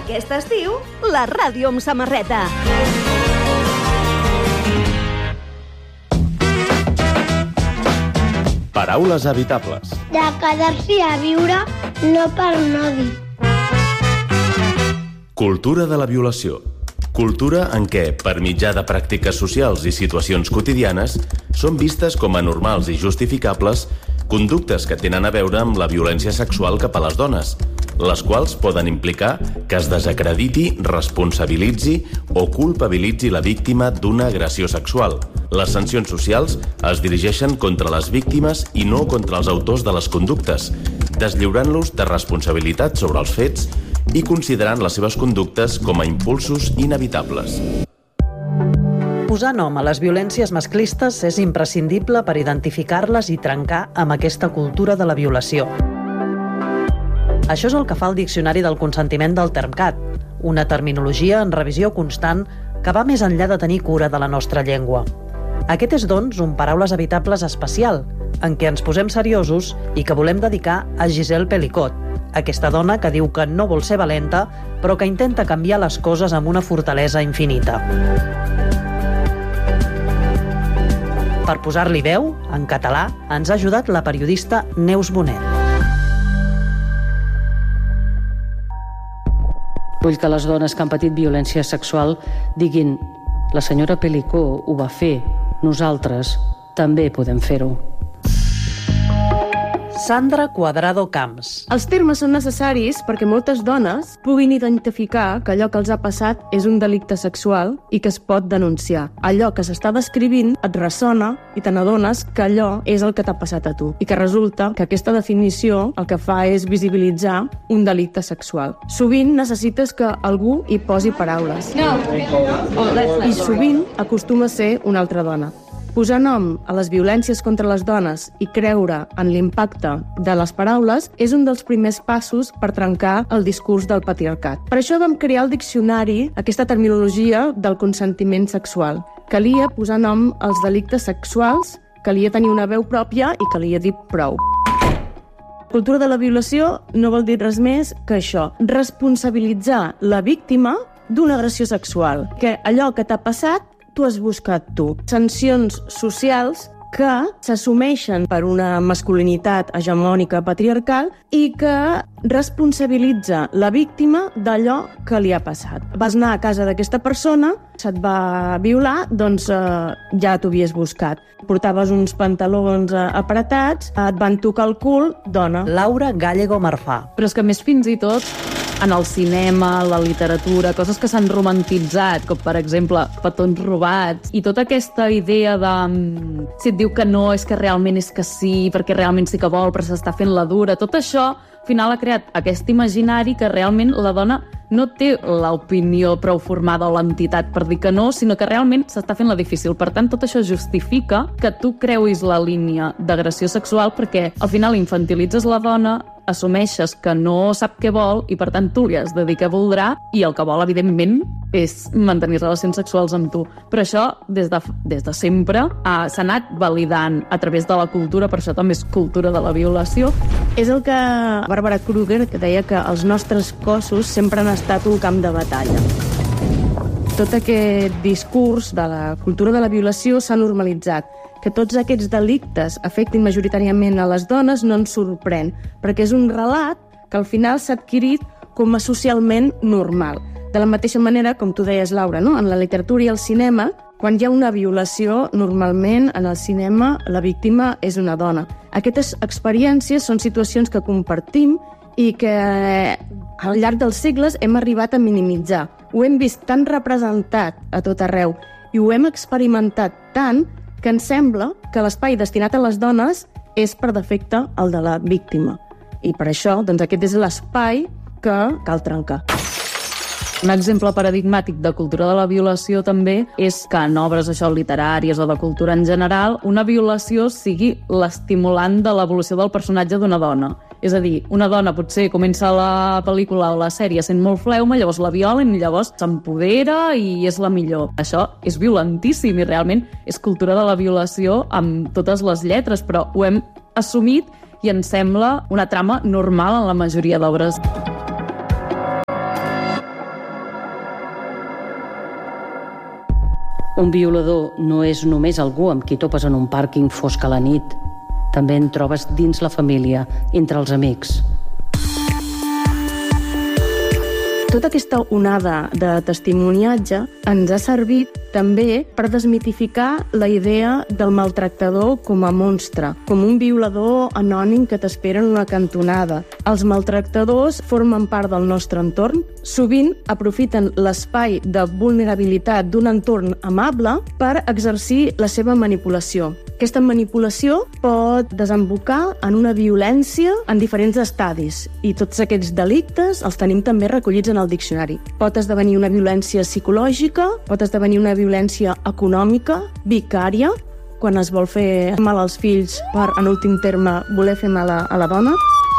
Aquest estiu, la ràdio amb samarreta. Paraules habitables. De quedar-s'hi a viure, no per no dir. Cultura de la violació. Cultura en què, per mitjà de pràctiques socials i situacions quotidianes, són vistes com a normals i justificables conductes que tenen a veure amb la violència sexual cap a les dones, les quals poden implicar que es desacrediti, responsabilitzi o culpabilitzi la víctima d'una agressió sexual. Les sancions socials es dirigeixen contra les víctimes i no contra els autors de les conductes, deslliurant-los de responsabilitat sobre els fets i considerant les seves conductes com a impulsos inevitables. Posar nom a les violències masclistes és imprescindible per identificar-les i trencar amb aquesta cultura de la violació. Això és el que fa el Diccionari del Consentiment del Termcat, una terminologia en revisió constant que va més enllà de tenir cura de la nostra llengua. Aquest és, doncs, un Paraules Habitables especial, en què ens posem seriosos i que volem dedicar a Giselle Pelicot, aquesta dona que diu que no vol ser valenta, però que intenta canviar les coses amb una fortalesa infinita. Per posar-li veu, en català, ens ha ajudat la periodista Neus Bonet. Vull que les dones que han patit violència sexual diguin: la senyora Pelicot ho va fer, nosaltres també podem fer-ho. Sandra Cuadrado Camps. Els termes són necessaris perquè moltes dones puguin identificar que allò que els ha passat és un delicte sexual i que es pot denunciar. Allò que s'està descrivint et ressona i te n'adones que allò és el que t'ha passat a tu i que resulta que aquesta definició el que fa és visibilitzar un delicte sexual. Sovint necessites que algú hi posi paraules. I sovint acostuma a ser una altra dona. Posar nom a les violències contra les dones i creure en l'impacte de les paraules és un dels primers passos per trencar el discurs del patriarcat. Per això vam crear al diccionari aquesta terminologia del consentiment sexual. Calia posar nom als delictes sexuals, calia tenir una veu pròpia i calia dir prou. Cultura de la violació no vol dir res més que això, responsabilitzar la víctima d'una agressió sexual, que allò que t'ha passat t'ho has buscat tu. Sancions socials que s'assumeixen per una masculinitat hegemònica patriarcal i que responsabilitza la víctima d'allò que li ha passat. Vas anar a casa d'aquesta persona, se't va violar, doncs ja t'ho havies buscat. Portaves uns pantalons apretats, et van tocar el cul, dona. Laura Gallego Marfà. Però és que més fins i tot en el cinema, la literatura, coses que s'han romantitzat, com per exemple petons robats, i tota aquesta idea de si et diu que no és que realment és que sí, perquè realment sí que vol, però s'està fent la dura, tot això al final ha creat aquest imaginari que realment la dona no té l'opinió prou formada o l'entitat per dir que no, sinó que realment s'està fent la difícil. Per tant, tot això justifica que tu creuis la línia d'agressió sexual perquè al final infantilitzes la dona, assumeixes que no sap què vol i per tant tu li has de dir què voldrà i el que vol, evidentment, és mantenir relacions sexuals amb tu. Però això, des de sempre, s'ha anat validant a través de la cultura, per això també és cultura de la violació. És el que Bàrbara Kruger, que deia que els nostres cossos sempre han estat un camp de batalla. Tot aquest discurs de la cultura de la violació s'ha normalitzat. Que tots aquests delictes afectin majoritàriament a les dones no ens sorprèn, perquè és un relat que al final s'ha adquirit com a socialment normal. De la mateixa manera, com tu deies, Laura, no? En la literatura i el cinema, quan hi ha una violació, normalment en el cinema la víctima és una dona. Aquestes experiències són situacions que compartim i que al llarg dels segles hem arribat a minimitzar. Ho hem vist tan representat a tot arreu i ho hem experimentat tant que ens sembla que l'espai destinat a les dones és per defecte el de la víctima. I per això, doncs, aquest és l'espai que cal trencar. Un exemple paradigmàtic de cultura de la violació també és que en obres literàries o de cultura en general una violació sigui l'estimulant de l'evolució del personatge d'una dona. És a dir, una dona potser comença la pel·lícula o la sèrie sent molt fleuma, llavors la violen i llavors s'empodera i és la millor. Això és violentíssim i realment és cultura de la violació amb totes les lletres, però ho hem assumit i ens sembla una trama normal en la majoria d'obres. Un violador no és només algú amb qui topes en un pàrquing fosc a la nit. També en trobes dins la família, entre els amics. Tota aquesta onada de testimoniatge ens ha servit també per desmitificar la idea del maltractador com a monstre, com un violador anònim que t'espera en una cantonada. Els maltractadors formen part del nostre entorn, sovint aprofiten l'espai de vulnerabilitat d'un entorn amable per exercir la seva manipulació. Aquesta manipulació pot desembocar en una violència en diferents estadis i tots aquests delictes els tenim també recollits en el diccionari. Pot esdevenir una violència psicològica, pot esdevenir una violència econòmica, vicària, quan es vol fer mal als fills per, en últim terme, voler fer mal a la dona.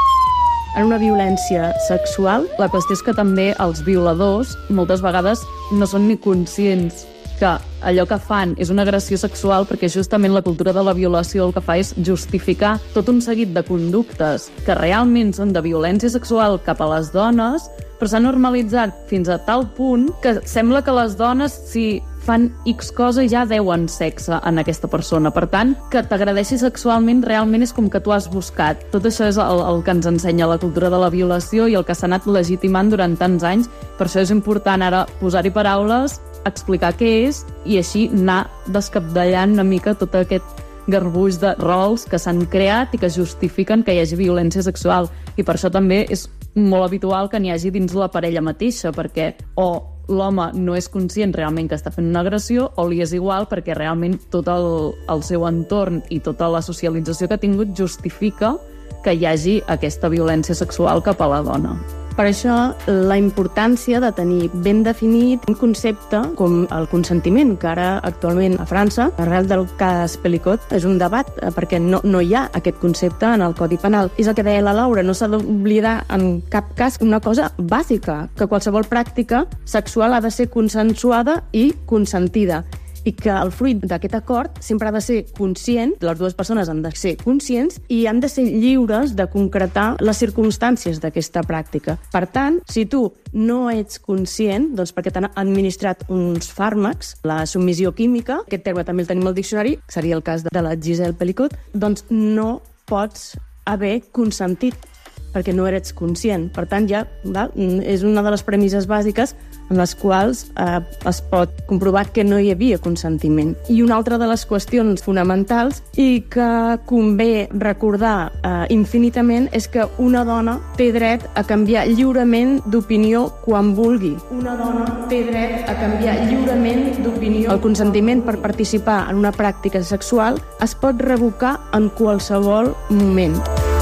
En una violència sexual, la qüestió és que també els violadors moltes vegades no són ni conscients que allò que fan és una agressió sexual, perquè justament la cultura de la violació el que fa és justificar tot un seguit de conductes que realment són de violència sexual cap a les dones, però s'ha normalitzat fins a tal punt que sembla que les dones, si fan X cosa, ja deuen sexe en aquesta persona. Per tant, que t'agradeixi sexualment realment és com que tu has buscat. Tot això és el que ens ensenya la cultura de la violació i el que s'ha anat legitimant durant tants anys. Per això és important ara posar-hi paraules, explicar què és i així anar descapdallant una mica tot aquest garbuix de rols que s'han creat i que justifiquen que hi hagi violència sexual. I per això també és molt habitual que n'hi hagi dins la parella mateixa, perquè o l'home no és conscient realment que està fent una agressió o li és igual perquè realment tot el seu entorn i tota la socialització que ha tingut justifica que hi hagi aquesta violència sexual cap a la dona. Per això, la importància de tenir ben definit un concepte com el consentiment, que ara actualment a França, arrel del cas Pelicot, és un debat perquè no hi ha aquest concepte en el Codi Penal. És el que deia la Laura, no s'ha d'oblidar en cap cas una cosa bàsica, que qualsevol pràctica sexual ha de ser consensuada i consentida, i que el fruit d'aquest acord sempre ha de ser conscient, les dues persones han de ser conscients i han de ser lliures de concretar les circumstàncies d'aquesta pràctica. Per tant, si tu no ets conscient, doncs perquè t'han administrat uns fàrmacs, la submissió química, aquest terme també el tenim al diccionari, seria el cas de la Giselle Pelicot, doncs no pots haver consentit perquè no eres conscient. Per tant, ja és una de les premisses bàsiques en les quals es pot comprovar que no hi havia consentiment. I una altra de les qüestions fonamentals i que convé recordar infinitament és que una dona té dret a canviar lliurement d'opinió quan vulgui. Una dona té dret a canviar lliurement d'opinió. El consentiment per participar en una pràctica sexual es pot revocar en qualsevol moment.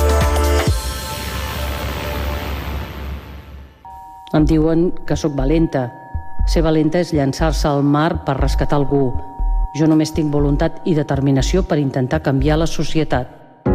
Em diuen que sóc valenta. Ser valenta és llançar-se al mar per rescatar algú. Jo només tinc voluntat i determinació per intentar canviar la societat.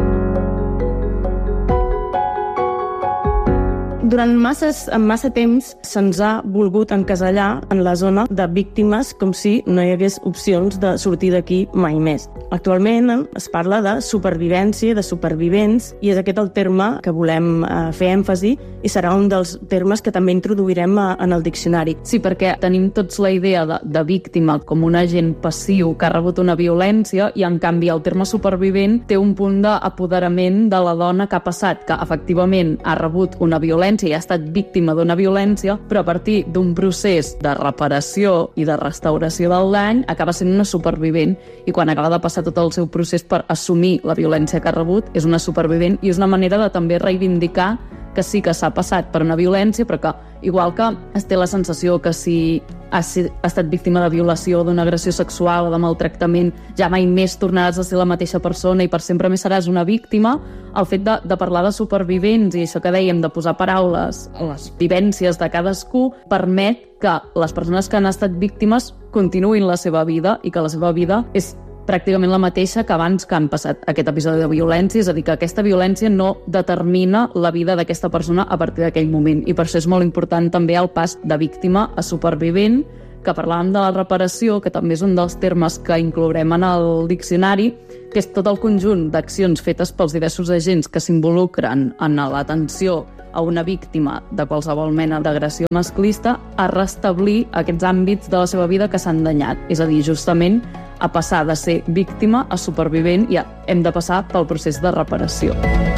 Durant massa temps se'ns ha volgut encasellar en la zona de víctimes com si no hi hagués opcions de sortir d'aquí mai més. Actualment es parla de supervivència, de supervivents, i és aquest el terme que volem fer èmfasi i serà un dels termes que també introduirem en el diccionari. Sí, perquè tenim tots la idea de víctima com un agent passiu que ha rebut una violència i, en canvi, el terme supervivent té un punt d'apoderament de la dona que ha passat, que efectivament ha rebut una violència i ha estat víctima d'una violència, però a partir d'un procés de reparació i de restauració del dany acaba sent una supervivent, i quan acaba de passar tot el seu procés per assumir la violència que ha rebut és una supervivent, i és una manera de també reivindicar que sí que s'ha passat per una violència, però que, igual que es té la sensació que si ha estat víctima de violació, d'una agressió sexual o de maltractament, ja mai més tornaràs a ser la mateixa persona i per sempre més seràs una víctima, el fet de parlar de supervivents i això que dèiem, de posar paraules a les vivències de cadascú, permet que les persones que han estat víctimes continuïn la seva vida i que la seva vida és pràcticament la mateixa que abans que han passat aquest episodi de violència, és a dir, que aquesta violència no determina la vida d'aquesta persona a partir d'aquell moment. I per això és molt important també el pas de víctima a supervivent, que parlàvem de la reparació, que també és un dels termes que inclourem en el diccionari, que és tot el conjunt d'accions fetes pels diversos agents que s'involucren en l'atenció a una víctima de qualsevol mena d'agressió masclista a restablir aquests àmbits de la seva vida que s'han danyat. És a dir, justament a passar de ser víctima a supervivent i hem de passar pel procés de reparació.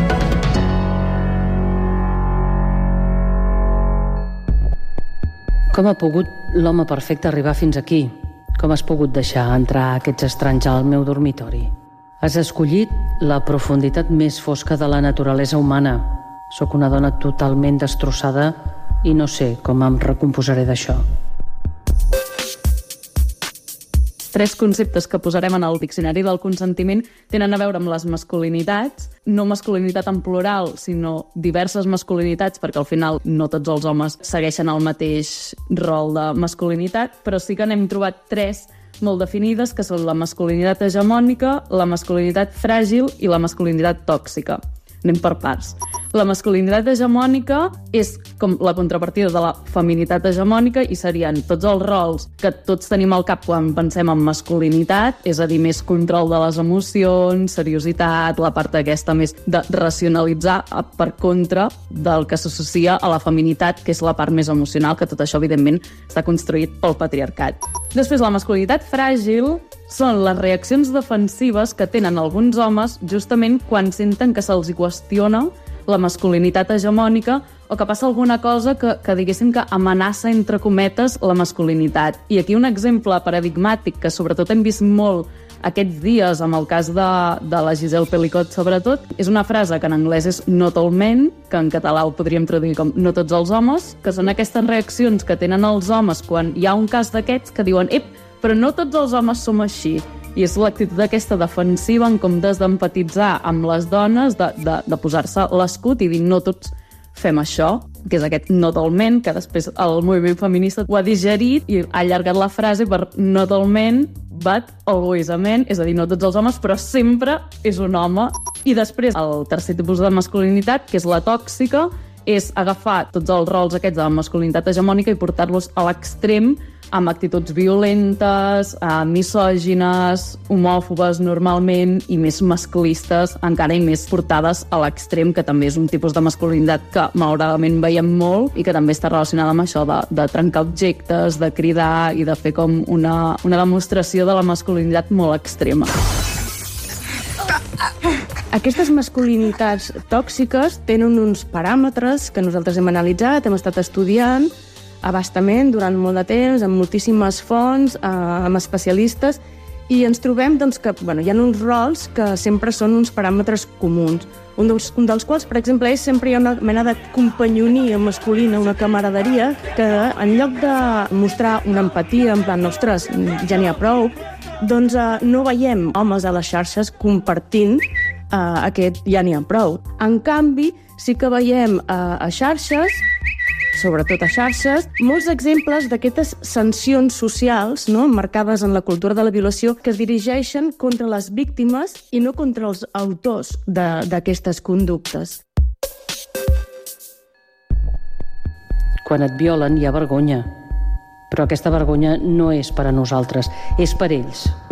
Com ha pogut l'home perfecte arribar fins aquí? Com has pogut deixar entrar aquests estranys al meu dormitori? Has escollit la profunditat més fosca de la naturalesa humana. Sóc una dona totalment destrossada i no sé com em recomposaré d'això. 3 conceptes que posarem en el diccionari del consentiment tenen a veure amb les masculinitats, no masculinitat en plural, sinó diverses masculinitats, perquè al final no tots els homes segueixen el mateix rol de masculinitat, però sí que n'hem trobat 3 molt definides, que són la masculinitat hegemònica, la masculinitat fràgil i la masculinitat tòxica. Anem per parts. La masculinitat hegemònica és com la contrapartida de la feminitat hegemònica i serien tots els rols que tots tenim al cap quan pensem en masculinitat, és a dir, més control de les emocions, seriositat, la part aquesta més de racionalitzar per contra del que s'associa a la feminitat, que és la part més emocional, que tot això, evidentment, està construït pel patriarcat. Després, la masculinitat fràgil són les reaccions defensives que tenen alguns homes justament quan senten que se'ls qüestiona la masculinitat hegemònica o que passa alguna cosa que diguéssim que amenaça, entre cometes, la masculinitat. I aquí un exemple paradigmàtic que sobretot hem vist molt aquests dies amb el cas de la Giselle Pelicot, sobretot, és una frase que en anglès és not all men, que en català ho podríem traduir com no tots els homes, que són aquestes reaccions que tenen els homes quan hi ha un cas d'aquests que diuen però no tots els homes som així. I és l'actitud aquesta defensiva en comptes d'empatitzar amb les dones, de posar-se l'escut i dir no tots fem això, que és aquest not all men, que després el moviment feminista ho ha digerit i ha allargat la frase per not all men, but always a man, és a dir, no tots els homes, però sempre és un home. I després el tercer tipus de masculinitat, que és la tòxica, és agafar tots els rols aquests de la masculinitat hegemònica i portar-los a l'extrem amb actituds violentes, misògines, homòfobes normalment i més masclistes, encara i més portades a l'extrem, que també és un tipus de masculinitat que malauradament veiem molt i que també està relacionada amb això de trencar objectes, de cridar i de fer com una demostració de la masculinitat molt extrema. Aquestes masculinitats tòxiques tenen uns paràmetres que nosaltres hem analitzat, hem estat estudiant abastament durant molt de temps, amb moltíssimes fonts, amb especialistes, i ens trobem que hi ha uns rols que sempre són uns paràmetres comuns. Un dels quals, per exemple, és sempre hi ha una mena de companyonia masculina, una camaraderia, que en lloc de mostrar una empatia, en plan, ostres, ja n'hi ha prou, doncs no veiem homes a les xarxes compartint aquest ja n'hi ha prou. En canvi, sí que veiem a xarxes, sobretot a xarxes, molts exemples d'aquestes sancions socials, no, marcades en la cultura de la violació, que es dirigeixen contra les víctimes i no contra els autors d'aquestes conductes. Quan et violen hi ha vergonya, però aquesta vergonya no és per a nosaltres, és per ells.